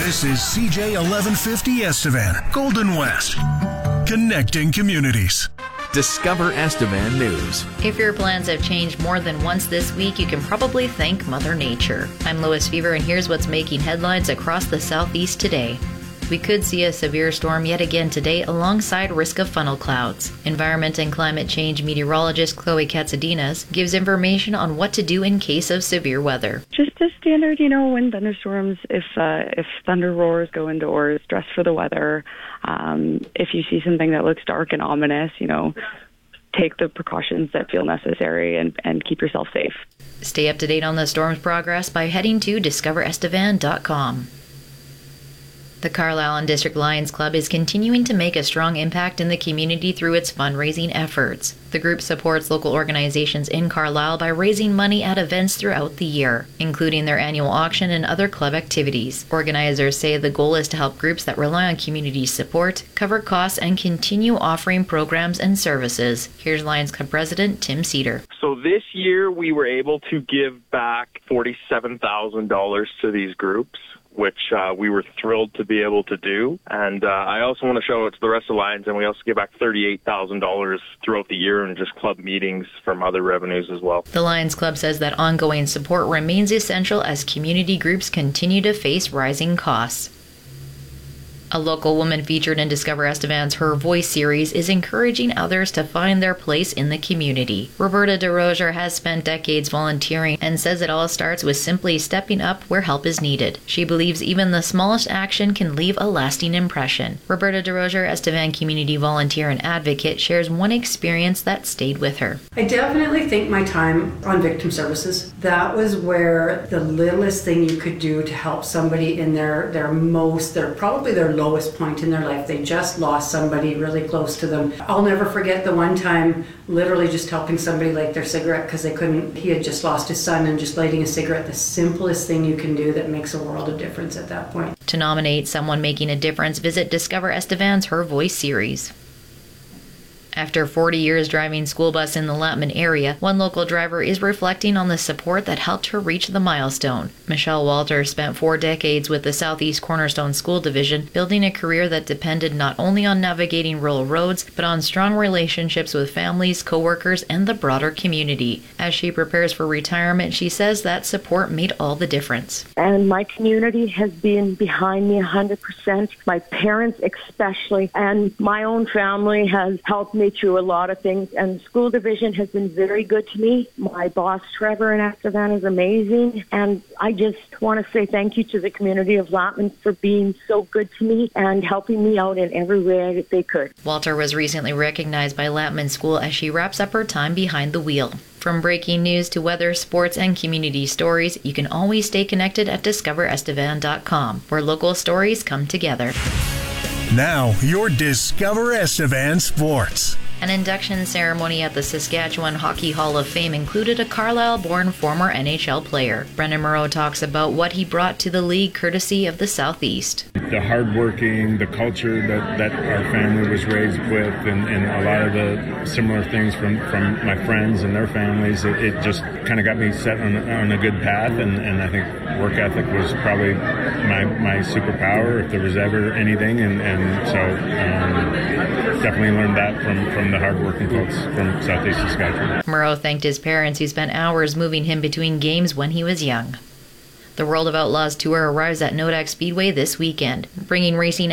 This is CJ 1150 Estevan, Golden West, connecting communities. Discover Estevan News. If your plans have changed more than once this week, you can probably thank Mother Nature. I'm Lois Fever, and here's what's making headlines across the southeast today. We could see a severe storm yet again today alongside risk of funnel clouds. Environment and climate change meteorologist Chloe Katsidinas gives information on what to do in case of severe weather. Just a standard, wind thunderstorms. If thunder roars, go indoors, dress for the weather. If you see something that looks dark and ominous, take the precautions that feel necessary and keep yourself safe. Stay up to date on the storm's progress by heading to discoverestevan.com. The Carlisle and District Lions Club is continuing to make a strong impact in the community through its fundraising efforts. The group supports local organizations in Carlisle by raising money at events throughout the year, including their annual auction and other club activities. Organizers say the goal is to help groups that rely on community support, cover costs, and continue offering programs and services. Here's Lions Club President Tim Cedar. So this year we were able to give back $47,000 to these groups, which we were thrilled to be able to do. And I also want to show it to the rest of the Lions, and we also give back $38,000 throughout the year in just club meetings from other revenues as well. The Lions Club says that ongoing support remains essential as community groups continue to face rising costs. A local woman featured in Discover Estevan's Her Voice series is encouraging others to find their place in the community. Roberta DeRozier has spent decades volunteering and says it all starts with simply stepping up where help is needed. She believes even the smallest action can leave a lasting impression. Roberta DeRozier, Estevan community volunteer and advocate, shares one experience that stayed with her. I definitely think my time on victim services, that was where the littlest thing you could do to help somebody in their probably their lowest point in their life. They just lost somebody really close to them. I'll never forget the one time literally just helping somebody light their cigarette because he had just lost his son, and just lighting a cigarette, the simplest thing you can do that makes a world of difference at that point. To nominate someone making a difference, visit Discover Estevan's Her Voice series. After 40 years driving school bus in the Latman area, one local driver is reflecting on the support that helped her reach the milestone. Michelle Walter spent 4 decades with the Southeast Cornerstone School Division, building a career that depended not only on navigating rural roads, but on strong relationships with families, coworkers, and the broader community. As she prepares for retirement, she says that support made all the difference. And my community has been behind me 100%, my parents especially, and my own family has helped me through a lot of things, and the school division has been very good to me. My boss, Trevor in Estevan, is amazing, and I just want to say thank you to the community of Latman for being so good to me and helping me out in every way that they could. Walter was recently recognized by Latman School as she wraps up her time behind the wheel. From breaking news to weather, sports, and community stories, you can always stay connected at discoverestevan.com, where local stories come together. Now, your Discover Estevan Sports. An induction ceremony at the Saskatchewan Hockey Hall of Fame included a Carlisle-born former NHL player. Brendan Moreau talks about what he brought to the league courtesy of the Southeast. The hardworking, the culture that our family was raised with, and a lot of the similar things from my friends and their families, it just kind of got me set on a good path, and I think work ethic was probably my superpower if there was ever anything, and so definitely learned that from the hardworking folks from Southeast Saskatchewan. Moreau thanked his parents who spent hours moving him between games when he was young. The World of Outlaws Tour arrives at Nodak Speedway this weekend, bringing racing